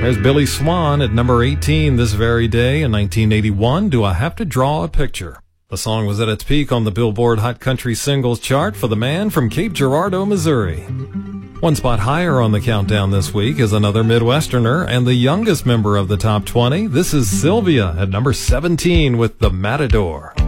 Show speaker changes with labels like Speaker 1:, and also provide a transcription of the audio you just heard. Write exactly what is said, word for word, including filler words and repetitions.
Speaker 1: There's Billy Swan at number eighteen this very day in nineteen eighty-one, Do I Have to Draw a Picture? The song was at its peak on the Billboard Hot Country Singles chart for the man from Cape Girardeau, Missouri. One spot higher on the countdown this week is another Midwesterner and the youngest member of the top twenty. This is Sylvia at number seventeen with The Matador.